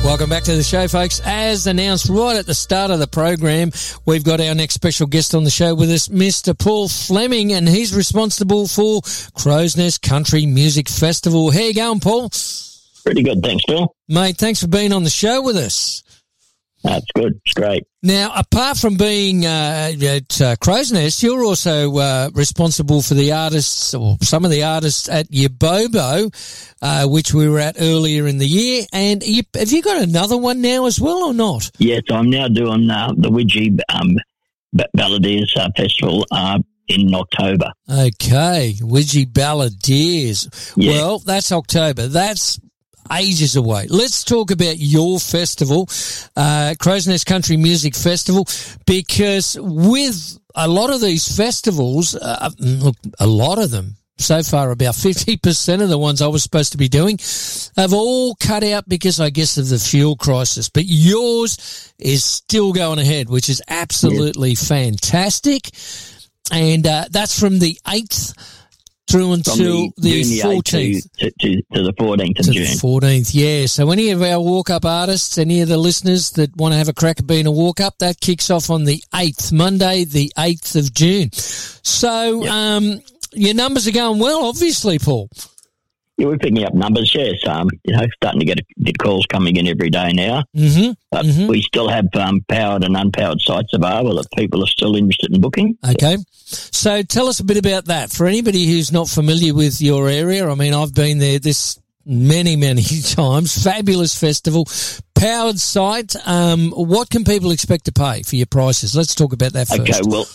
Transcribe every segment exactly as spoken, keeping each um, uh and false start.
Welcome back to the show, folks. As announced right at the start of the program, we've got our next special guest on the show with us, Mister Paul Fleming, and he's responsible for Crow's Nest Country Music Festival. How you going, Paul? Pretty good, thanks, Phil. Mate, thanks for being on the show with us. That's good. It's great. Now, apart from being uh, at uh, Crow's Nest, you're also uh, responsible for the artists, or some of the artists at Yabobo, uh, which we were at earlier in the year. And you, have you got another one now as well, or not? Yes, I'm now doing uh, the Widgie um, Balladeers uh, Festival uh, in October. Okay, Widgie Balladeers. Yeah. Well, that's October. That's ages away. Let's talk about your festival, uh, Crow's Nest Country Music Festival, because with a lot of these festivals, uh, look, a lot of them, so far about fifty percent of the ones I was supposed to be doing have all cut out because, I guess, of the fuel crisis. But yours is still going ahead, which is absolutely yeah. fantastic. And uh, that's from the eighth through until the, the fourteenth. To, to, to the fourteenth of to June. The fourteenth, yeah. So any of our walk-up artists, any of the listeners that want to have a crack at being a walk-up, that kicks off on the eighth, Monday, the eighth of June. So yep. um, your numbers are going well, obviously, Paul. Yeah, we're picking up numbers, yes. Um, you know, starting to get, get calls coming in every day now. Mm-hmm. But mm-hmm. we still have um, powered and unpowered sites available that people are still interested in booking. Okay. So tell us a bit about that. For anybody who's not familiar with your area, I mean, I've been there this many, many times. Fabulous festival, powered site. Um, what can people expect to pay for your prices? Let's talk about that first. Okay, well,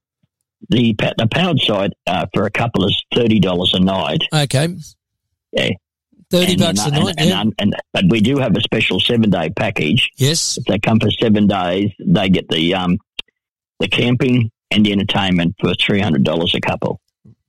the, the powered site uh, for a couple is thirty dollars a night. Okay. Yeah. thirty and, bucks and, a night, and, yeah. And, and, but we do have a special seven-day package. Yes. If they come for seven days, they get the um, the camping and the entertainment for three hundred dollars a couple.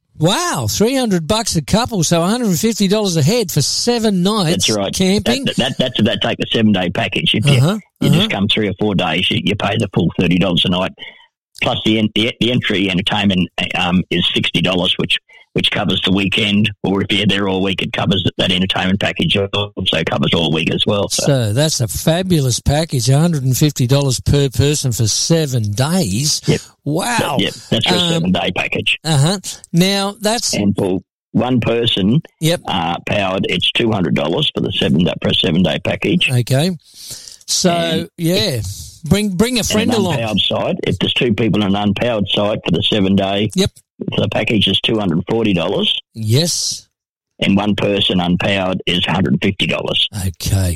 Wow, three hundred bucks a couple, so one hundred fifty dollars a head for seven nights. That's right. Camping. That, that, that's if they take the seven-day package. If uh-huh, you, you uh-huh. just come three or four days, you, you pay the full thirty dollars a night. Plus the, the, the entry entertainment um, is sixty dollars, which which covers the weekend, or if you're there all week, it covers that entertainment package. Also covers all week as well. So, so that's a fabulous package, one hundred fifty dollars per person for seven days. Yep. Wow. Yep, that's for um, a seven-day package. Uh-huh. Now, that's... And for one person, yep. uh, powered, it's two hundred dollars for the seven-day, for a seven-day package. Okay. So, and yeah, bring bring a friend an along. Unpowered site, if there's two people on an unpowered site for the seven-day, yep. the package is two hundred forty dollars. Yes. And one person unpowered is one hundred fifty dollars. Okay.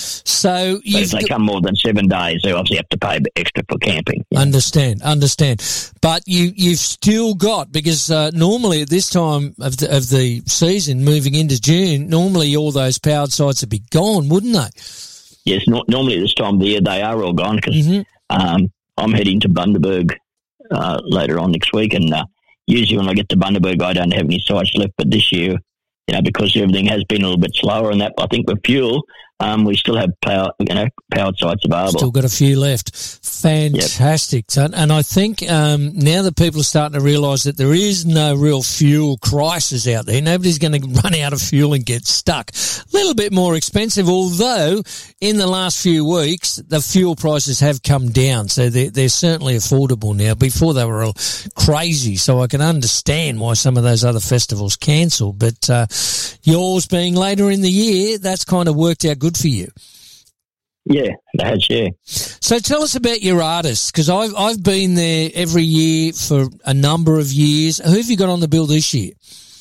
So, but if they got, come more than seven days, they obviously have to pay extra for camping. Yeah. Understand, understand. But you, you've still got, because uh, normally at this time of the, of the season, moving into June, normally all those powered sites would be gone, wouldn't they? Yes, not, normally this time of the year they are all gone because mm-hmm. um, I'm heading to Bundaberg uh, later on next week, and uh, usually when I get to Bundaberg I don't have any sites left, but this year, you know, because everything has been a little bit slower and that, I think with fuel, um, we still have power, you know, powered sites available. Still got a few left. Fantastic. Yep. And I think um, now that people are starting to realise that there is no real fuel crisis out there, nobody's going to run out of fuel and get stuck. A little bit more expensive, although in the last few weeks the fuel prices have come down, so they're, they're certainly affordable now. Before they were all crazy, so I can understand why some of those other festivals cancel. But uh, yours being later in the year, that's kind of worked out good for you. Yeah, that has, yeah. So tell us about your artists, because I've, I've been there every year for a number of years. Who have you got on the bill this year?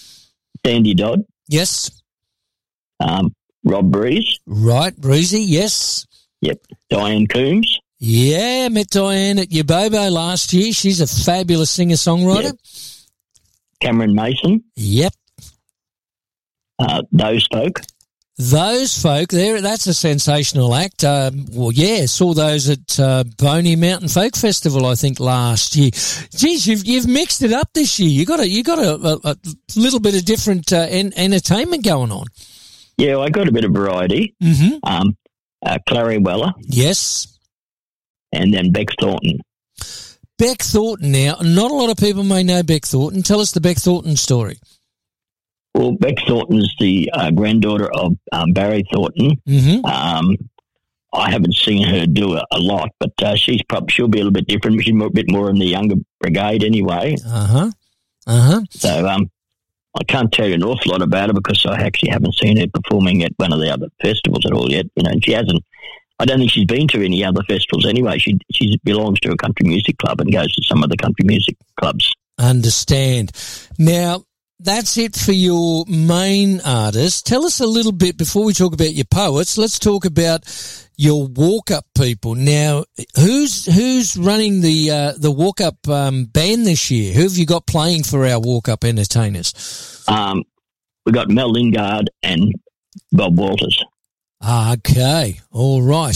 Sandy Dodd. Yes. Um, Rob Breeze. Right, Breezy, yes. Yep. Diane Coombs. Yeah, met Diane at Yabobo last year. She's a fabulous singer-songwriter. Yep. Cameron Mason. Yep. Uh, those folk. Those folk, there, that's a sensational act. Um, well, yeah, saw those at uh, Boney Mountain Folk Festival, I think, last year. Geez, you've you've mixed it up this year. You got a you got a, a, a little bit of different uh, en- entertainment going on. Yeah, I got a bit of variety. Mm-hmm. Um, uh, Clary Weller. Yes. And then Beck Thornton. Beck Thornton. Now, not a lot of people may know Beck Thornton. Tell us the Beck Thornton story. Well, Beck Thornton's the uh, granddaughter of um, Barry Thornton. Mm-hmm. Um, I haven't seen her do a, a lot, but uh, she's probably she'll be a little bit different. She's a bit more in the younger brigade anyway. Uh huh. Uh huh. So um, I can't tell you an awful lot about her because I actually haven't seen her performing at one of the other festivals at all yet. You know, and she hasn't. I don't think she's been to any other festivals anyway. She she belongs to a country music club and goes to some of the country music clubs. Understand. Now, that's it for your main artists. Tell us a little bit, before we talk about your poets, let's talk about your walk-up people. Now, who's who's running the uh, the walk-up um, band this year? Who have you got playing for our walk-up entertainers? Um, we've got Mel Lingard and Bob Walters. Okay, all right.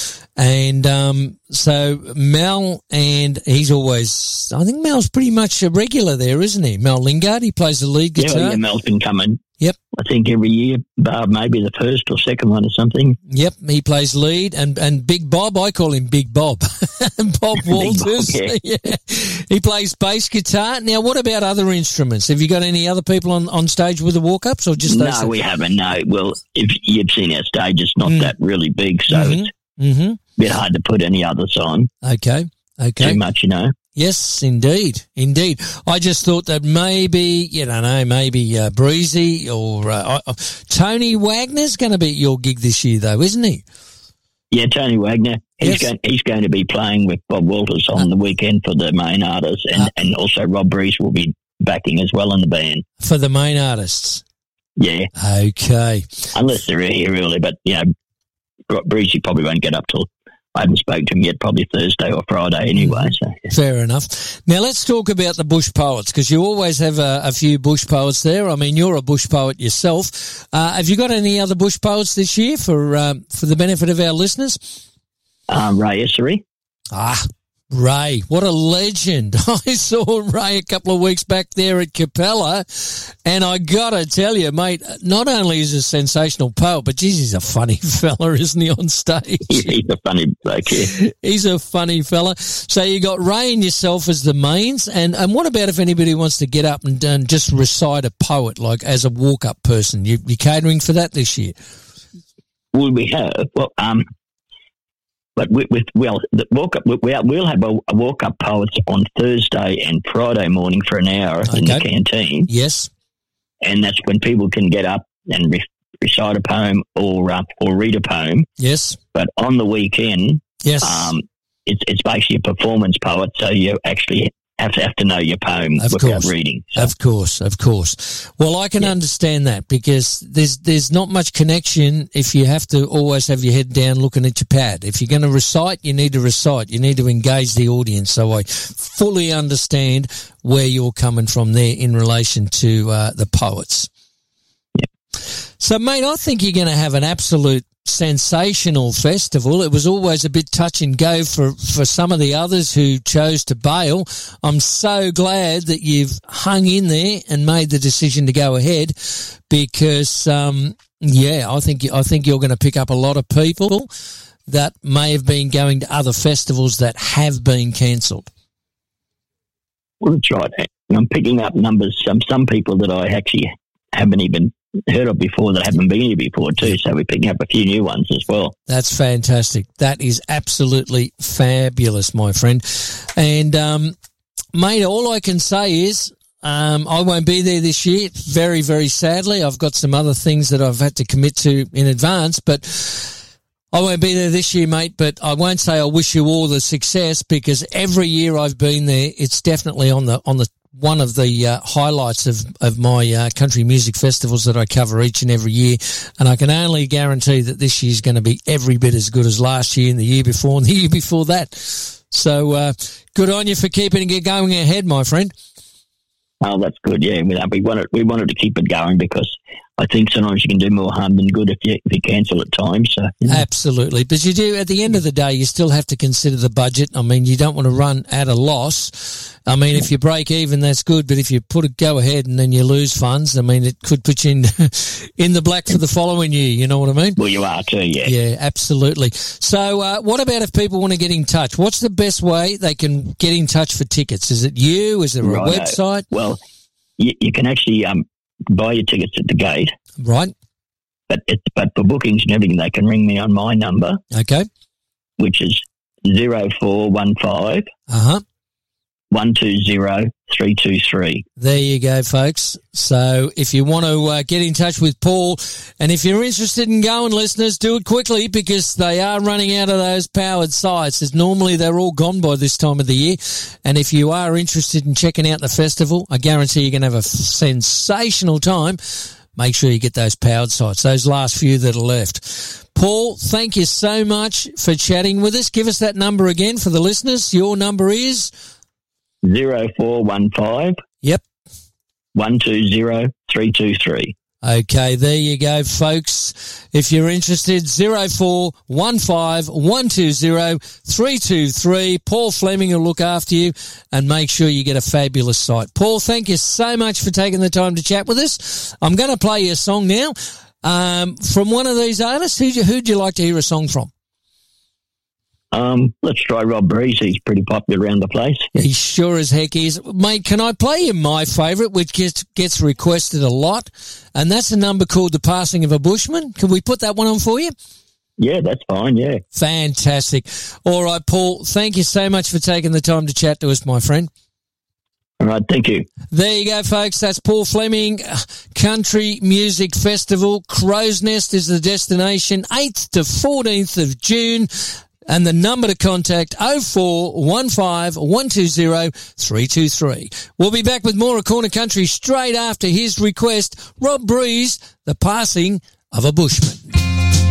And um, so Mel, and he's always, I think Mel's pretty much a regular there, isn't he? Mel Lingard, he plays the lead guitar. Yeah, yeah, Mel's been coming. Yep. I think every year, bar maybe the first or second one or something. Yep, he plays lead. And, and Big Bob, I call him Big Bob. Bob Walters. Bob, yeah. yeah. He plays bass guitar. Now, what about other instruments? Have you got any other people on, on stage with the walk-ups or just those? No, we haven't, no. Well, if you've seen our stage, it's not mm. that really big, so mm-hmm. it's mm-hmm. a bit hard to put any others on. Okay, okay. Too much, you know. Yes, indeed, indeed. I just thought that maybe, you don't know, maybe uh, Breezy or uh, uh, Tony Wagner's going to be at your gig this year, though, isn't he? Yeah, Tony Wagner. He's, yes. going, he's going to be playing with Bob Walters on uh, the weekend for the main artists, and, uh, and also Rob Breeze will be backing as well in the band. For the main artists? Yeah. Okay. Unless they're here early, but, you know, Breezy probably won't get up till, I haven't spoken to him yet, probably Thursday or Friday anyway. So yeah. Fair enough. Now let's talk about the bush poets, because you always have a, a few bush poets there. I mean, you're a bush poet yourself. Uh, have you got any other bush poets this year for um, for the benefit of our listeners? Um, Ray Essery. Ah, Ray, what a legend. I saw Ray a couple of weeks back there at Capella, and I gotta tell you, mate, not only is he a sensational poet, but geez, he's a funny fella, isn't he, on stage? He's a funny bloke, yeah. He's a funny fella. So you got Ray and yourself as the mains, and, and what about if anybody wants to get up and, and just recite a poet, like as a walk-up person? You, you catering for that this year? Well, we have, well, um... But with, with well, the walk up, we, we'll have a, a walk up poets on Thursday and Friday morning for an hour okay. in the canteen. Yes, and that's when people can get up and re- recite a poem or uh, or read a poem. Yes, but on the weekend, yes, um, it's it's basically a performance poet, so you actually have to have to know your poem of without course. reading. So. Of course, of course. Well, I can yeah. understand that, because there's there's not much connection if you have to always have your head down looking at your pad. If you're going to recite, you need to recite. You need to engage the audience. So I fully understand where you're coming from there in relation to uh, the poets. Yeah. So, mate, I think you're going to have an absolute sensational festival. It was always a bit touch and go for, for some of the others who chose to bail. I'm so glad that you've hung in there and made the decision to go ahead, because, um, yeah, I think, I think you're going to pick up a lot of people that may have been going to other festivals that have been cancelled. Well, that's right. I'm picking up numbers, some, some people that I actually haven't even heard of before, that haven't been here before too, so we're picking up a few new ones as well. That's fantastic. That is absolutely fabulous, my friend. And, um, mate, all I can say is, um, I won't be there this year, very, very sadly. I've got some other things that I've had to commit to in advance, but I won't be there this year, mate, but I won't say I wish you all the success, because every year I've been there, it's definitely on the, on the, one of the uh, highlights of, of my uh, country music festivals that I cover each and every year. And I can only guarantee that this year's going to be every bit as good as last year and the year before and the year before that. So uh, good on you for keeping it going ahead, my friend. Oh, that's good, yeah. We wanted, we wanted to keep it going, because I think sometimes you can do more harm than good if you, if you cancel at times. So, you know. Absolutely. But you do, at the end of the day, you still have to consider the budget. I mean, you don't want to run at a loss. I mean, if you break even, that's good. But if you put it, go ahead and then you lose funds, I mean, it could put you in, in the black for the following year. You know what I mean? Well, you are too, yeah. Yeah, absolutely. So uh, what about if people want to get in touch? What's the best way they can get in touch for tickets? Is it you? Is there a Righto. website? Well, you, you can actually um, buy your tickets at the gate. Right. but it's, but for bookings and everything, they can ring me on my number. Okay. Which is zero four one five Uh-huh. one two zero three two three. There you go, folks. So if you want to uh, get in touch with Paul, and if you're interested in going, listeners, do it quickly because they are running out of those powered sites. As normally they're all gone by this time of the year. And if you are interested in checking out the festival, I guarantee you're going to have a sensational time. Make sure you get those powered sites, those last few that are left. Paul, thank you so much for chatting with us. Give us that number again for the listeners. Your number is Zero four one five. Yep. One two zero three two three. Okay, there you go, folks. If you're interested, zero four one five one two zero three two three. Paul Fleming will look after you and make sure you get a fabulous site. Paul, thank you so much for taking the time to chat with us. I'm going to play you a song now um, from one of these artists. Who'd you, who'd you like to hear a song from? Um, let's try Rob Breeze. He's pretty popular around the place. He sure as heck is. Mate, can I play you my favourite, which gets, gets requested a lot? And that's a number called The Passing of a Bushman. Can we put that one on for you? Yeah, that's fine, yeah. Fantastic. All right, Paul, thank you so much for taking the time to chat to us, my friend. All right, thank you. There you go, folks. That's Paul Fleming, Country Music Festival. Crow's Nest is the destination, eighth to fourteenth of June. And the number to contact, oh four one five one two zero three two three. We'll be back with more of Corner Country straight after his request. Rob Breeze, The Passing of a Bushman.